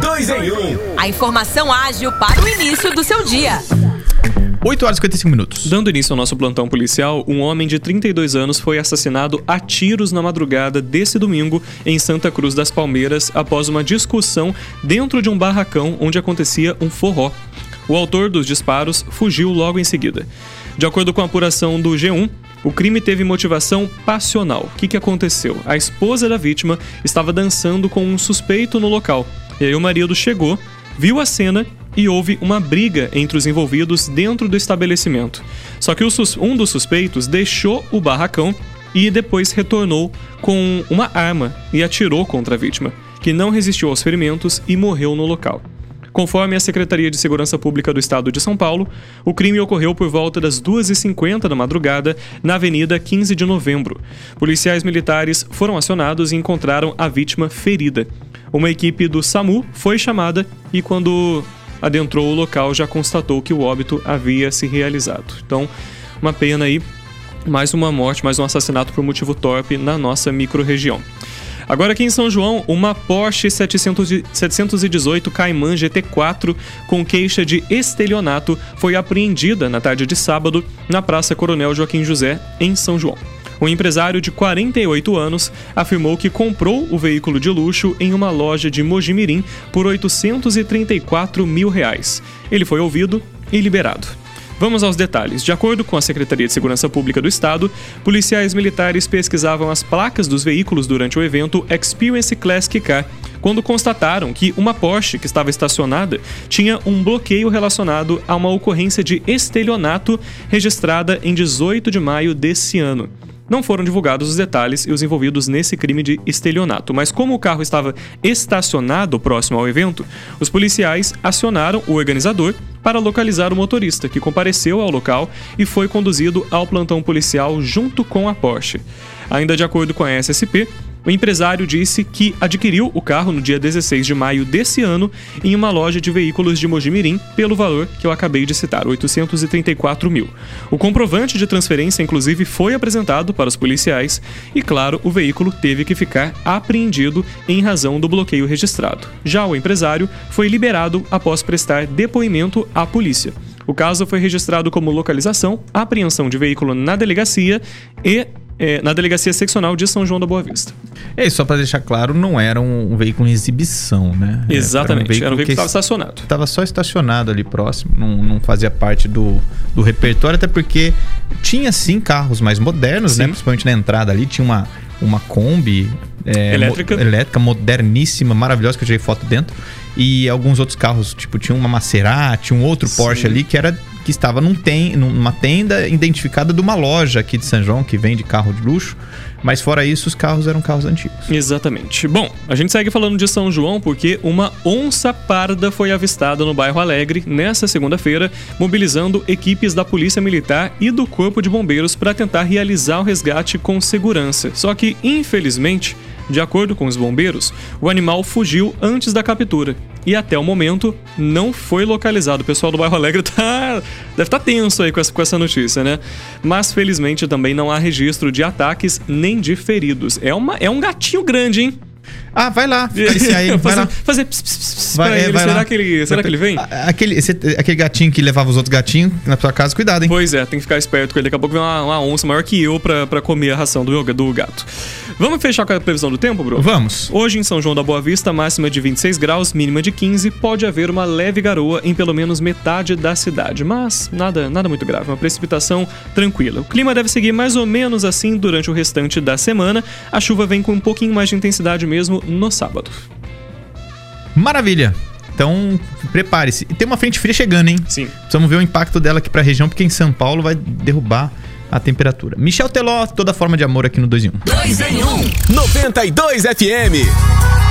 2 em 1. A informação ágil para o início do seu dia. 8 horas e 55 minutos. Dando início ao nosso plantão policial, um homem de 32 anos foi assassinado a tiros na madrugada desse domingo em Santa Cruz das Palmeiras após uma discussão dentro de um barracão onde acontecia um forró. O autor dos disparos fugiu logo em seguida. De acordo com a apuração do G1, o crime teve motivação passional. O que aconteceu? A esposa da vítima estava dançando com um suspeito no local. E aí o marido chegou, viu a cena e houve uma briga entre os envolvidos dentro do estabelecimento. Só que um dos suspeitos deixou o barracão e depois retornou com uma arma e atirou contra a vítima, que não resistiu aos ferimentos e morreu no local. Conforme a Secretaria de Segurança Pública do Estado de São Paulo, o crime ocorreu por volta das 2h50 da madrugada na Avenida 15 de Novembro. Policiais militares foram acionados e encontraram a vítima ferida. Uma equipe do SAMU foi chamada e, quando adentrou o local, já constatou que o óbito havia se realizado. Então, uma pena aí, mais uma morte, mais um assassinato por motivo torpe na nossa microrregião. Agora aqui em São João, uma Porsche 718 Cayman GT4 com queixa de estelionato foi apreendida na tarde de sábado na Praça Coronel Joaquim José, em São João. Um empresário de 48 anos afirmou que comprou o veículo de luxo em uma loja de Mojimirim por R$834 mil. Ele foi ouvido e liberado. Vamos aos detalhes. De acordo com a Secretaria de Segurança Pública do Estado, policiais militares pesquisavam as placas dos veículos durante o evento Experience Classic Car, quando constataram que uma Porsche que estava estacionada tinha um bloqueio relacionado a uma ocorrência de estelionato registrada em 18 de maio desse ano. Não foram divulgados os detalhes e os envolvidos nesse crime de estelionato, mas como o carro estava estacionado próximo ao evento, os policiais acionaram o organizador para localizar o motorista, que compareceu ao local e foi conduzido ao plantão policial junto com a Porsche. Ainda de acordo com a SSP, o empresário disse que adquiriu o carro no dia 16 de maio desse ano em uma loja de veículos de Mojimirim pelo valor que eu acabei de citar, R$834 mil. O comprovante de transferência, inclusive, foi apresentado para os policiais e, claro, o veículo teve que ficar apreendido em razão do bloqueio registrado. Já o empresário foi liberado após prestar depoimento à polícia. O caso foi registrado como localização, apreensão de veículo na delegacia e na Delegacia Seccional de São João da Boa Vista. Só para deixar claro, não era um veículo em exibição, né? Exatamente, era um veículo que estava estacionado. Estava só estacionado ali próximo, não fazia parte do repertório, até porque tinha sim carros mais modernos, né? Principalmente na entrada ali, tinha uma Kombi elétrica moderníssima, maravilhosa, que eu tirei foto dentro. E alguns outros carros, tipo, tinha uma Maserati, um outro Porsche ali que estava numa tenda identificada de uma loja aqui de São João que vende carro de luxo, mas fora isso os carros eram carros antigos. Exatamente. Bom, a gente segue falando de São João porque uma onça parda foi avistada no bairro Alegre nesta segunda-feira, mobilizando equipes da Polícia Militar e do Corpo de Bombeiros para tentar realizar o resgate com segurança. Só que, infelizmente, de acordo com os bombeiros, o animal fugiu antes da captura e até o momento não foi localizado. O pessoal do bairro Alegre deve estar tenso aí com essa notícia, né? Mas felizmente também não há registro de ataques nem de feridos. É um gatinho grande, hein? Vai lá, acariciar ele, vai lá. Fazer pss, pss, pss pra ele. Será que ele vem? Aquele gatinho que levava os outros gatinhos na sua casa, cuidado, hein? Pois é, tem que ficar esperto com ele. Daqui a pouco vem uma onça maior que eu pra comer a ração do gato. Vamos fechar com a previsão do tempo, Bruno? Vamos. Hoje em São João da Boa Vista, máxima de 26 graus, mínima de 15. Pode haver uma leve garoa em pelo menos metade da cidade, mas nada muito grave, uma precipitação tranquila. O clima deve seguir mais ou menos assim durante o restante da semana. A chuva vem com um pouquinho mais de intensidade mesmo no sábado. Maravilha! Então, prepare-se. E tem uma frente fria chegando, hein? Sim. Precisamos ver o impacto dela aqui pra região, porque em São Paulo vai derrubar a temperatura. Michel Teló, toda forma de amor aqui no 2 em 1. 2 em 1. 92 FM.